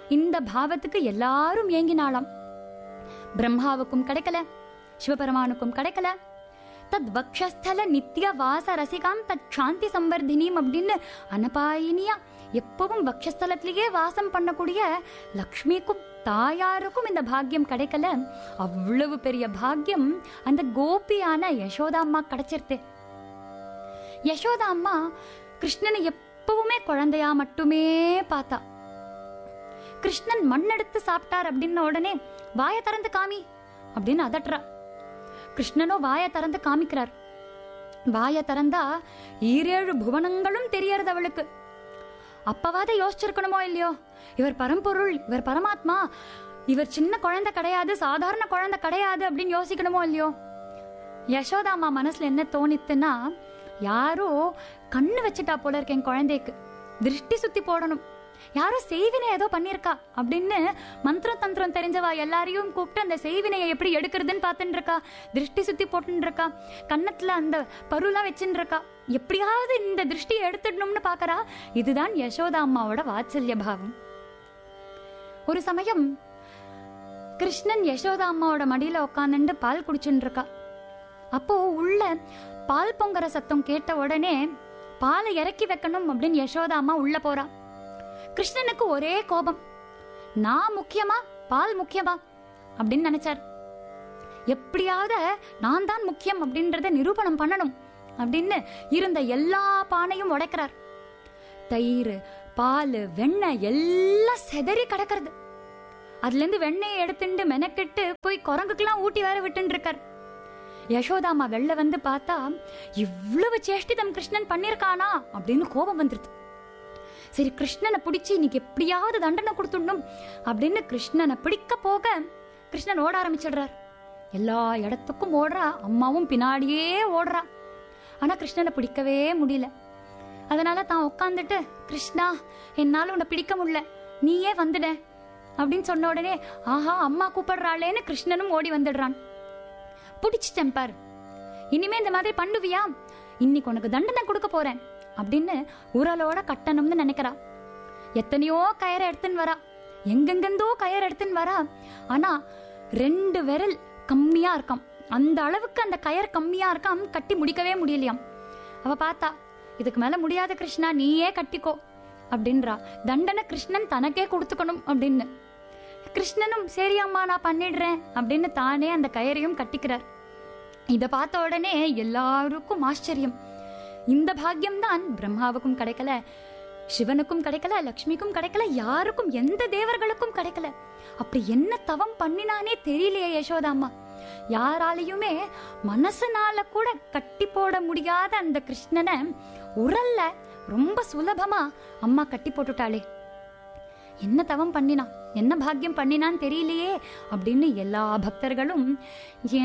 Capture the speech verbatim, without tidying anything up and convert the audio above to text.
இந்த பாவத்துக்கு எல்லாரும் ஏங்கினாலாம். பிரம்மாவுக்கும் கிடைக்கல, சிவபெருமானுக்கும் கிடைக்கல. தத் வக்ஷஸ்தல நித்திய வாச ரசிகாம் தத் சாந்தி சம்பர்தினியும் அப்படின்னு அனபாயினியா எப்பவும் வக்ஷஸ்தலத்திலேயே வாசம் பண்ணக்கூடிய லக்ஷ்மிக்கும் தாயாருக்கும் இந்த பாக்கியம் கிடைக்கல. அவ்வளவு பெரிய பாக்கியம் அந்த கோபியான யசோதா அம்மா கிடைச்சிருது. யசோதா அம்மா கிருஷ்ணனை எப்பவுமே குழந்தையா மட்டுமே பார்த்தா. கிருஷ்ணன் மண்ணெடுத்து சாப்பிட்டார் அப்படின்ன உடனே வாயை திறந்து காமி அப்படின்னு அதட்டுறா. கிருஷ்ணனோ வாயை திறந்து காமிக்கிறார். வாயை திறந்தா ஈரேழு புவனங்களும் தெரியறது அவளுக்கு. அப்பவாத யோசிச்சிருக்கணுமோ இல்லையோ, இவர் பரம்பொருள், இவர் பரமாத்மா, இவர் சின்ன குழந்தை கிடையாது, சாதாரண குழந்தை கிடையாது அப்படின்னு யோசிக்கணுமோ இல்லையோ. யசோதாமா மனசுல என்ன தோணித்துன்னா, யாரோ கண்ணு வச்சுட்டா போல இருக்கு என் குழந்தைக்கு, திருஷ்டி சுத்தி போடணும், யாரோ செய்வினை ஏதோ பண்ணிருக்கா அப்படின்னு மந்திரம் தந்திரம் தெரிஞ்சவா எல்லாரையும் கூப்பிட்டு அந்த செய்வினையை எப்படி எடுக்கிறதுன்னு பார்த்துட்டு இருக்கா. திருஷ்டி சுத்தி போட்டு இருக்கா, கன்னத்துல அந்த பருலாம் வச்சுட்டு இருக்கா, எப்படியாவது இந்த திருஷ்டியை எடுத்துடணும்னு பாக்கறா. இதுதான் யசோதா அம்மாவோட வாத்சல்ய பாவம். ஒரு சமயம் கிருஷ்ணன் யசோதா அம்மாவோட மடியில உட்காந்துட்டு பால் குடிச்சுட்டு இருக்கா. அப்போ உள்ள பால் பொங்குற சத்தம் கேட்ட உடனே பாலை இறக்கி வைக்கணும் அப்படின்னு யசோதா அம்மா உள்ள போறா. கிருஷ்ணனுக்கு ஒரே கோபம், நான் முக்கியமா பால் முக்கியமா அப்படின்னு நினைச்சார். எப்படியாவது நான் தான் முக்கியம் அப்படின்றத நிரூபணம் பண்ணணும் அப்படின்னு இருந்த எல்லா பானையும் உடைக்கிறார். தயிர், பால், வெண்ணெய் எல்லாம் செதறி கிடக்கிறது. அதுல இருந்து வெண்ணெயை எடுத்துட்டு மெனக்கெட்டு போய் குரங்குக்கெல்லாம் ஊட்டி வேற விட்டு இருக்கார். யசோதாமா வெளில வந்து பார்த்தா இவ்வளவு சேஷ்டிதம் கிருஷ்ணன் பண்ணிருக்கானா அப்படின்னு கோபம் வந்துருது. சரி, கிருஷ்ணனை பிடிச்சி இன்னைக்கு எப்படியாவது தண்டனை கொடுத்துடணும் அப்படின்னு கிருஷ்ணனை பிடிக்க போக கிருஷ்ணன் ஓட ஆரம்பிச்சிடுறார். எல்லா இடத்துக்கும் ஓடுறா, அம்மாவும் பின்னாடியே ஓடுறா. ஆனா கிருஷ்ணனை பிடிக்கவே முடியல. அதனால தான் உட்காந்துட்டு, கிருஷ்ணா என்னால உன்னை பிடிக்க முடியல, நீயே வந்துட அப்படின்னு சொன்ன உடனே ஆஹா அம்மா கூப்பிடுறாளேன்னு கிருஷ்ணனும் ஓடி வந்துடுறான். பிடிச்சிட்டேன் பார், இனிமே இந்த மாதிரி பண்ணுவியா, இன்னைக்கு உனக்கு தண்டனை கொடுக்க போறேன் அப்படின்னு உரலோட கட்டணும்னு நினைக்கிறா. எத்தனையோ கயரை எடுத்துன்னு வரா, எங்கெங்கந்தோ கயர் எடுத்துன்னு வரா. ஆனா ரெண்டு விரல் கம்மியா இருக்காம், அந்த அளவுக்கு அந்த கயர் கம்மியா இருக்காம், கட்டி முடிக்கவே முடியலையாம். அவ பார்த்தா, இதுக்கு மேல முடியாத கிருஷ்ணா, நீயே கட்டிக்கோ அப்படின்றா. தண்டனை கிருஷ்ணன் தனக்கே கொடுத்துக்கணும் அப்படின்னு. கிருஷ்ணனும் சரி அம்மா நான் பண்ணிடுறேன் அப்படின்னு தானே அந்த கயரையும் கட்டிக்கிறார். இத பார்த்த உடனே எல்லாருக்கும் ஆச்சரியம். இந்த பாக்கியம் தான் பிரம்மாவுக்கும் கிடைக்கல, சிவனுக்கும் கிடைக்கல, லக்ஷ்மிக்கும் கிடைக்கல, யாருக்கும் எந்த தேவர்களுக்கும் கிடைக்கல. அப்படி என்ன தவம் பண்ணினானே தெரியலையே யசோதாம்மா. யாராலையுமே மனசுனால கூட கட்டி போட முடியாத அந்த கிருஷ்ணனை உரல்ல ரொம்ப சுலபமா அம்மா கட்டி போட்டுட்டாளே, என்ன தவம் பண்ணினா, என்ன பாக்கியம் பண்ணினான்னு தெரியலையே அப்படின்னு எல்லா பக்தர்களும்